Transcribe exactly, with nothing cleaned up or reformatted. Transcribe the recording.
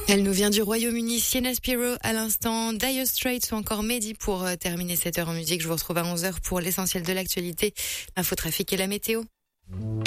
Elle nous vient du Royaume-Uni, Sienna Spiro à l'instant, Dire Straits ou encore Mehdi pour euh, terminer cette heure en musique. Je vous retrouve à onze heures pour l'essentiel de l'actualité, l'infotrafic et la météo.